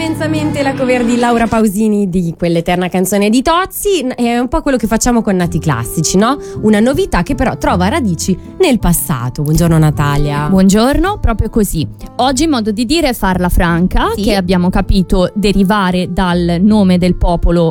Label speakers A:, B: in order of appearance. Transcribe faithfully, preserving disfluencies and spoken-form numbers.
A: immensamente la cover di Laura Pausini di quell'eterna canzone di Tozzi. È un po' quello che facciamo con Nati Classici, no? Una novità che però trova radici nel passato. Buongiorno Natalia.
B: Buongiorno, proprio così. Oggi il modo di dire è farla franca,
A: sì,
B: che abbiamo capito derivare dal nome del popolo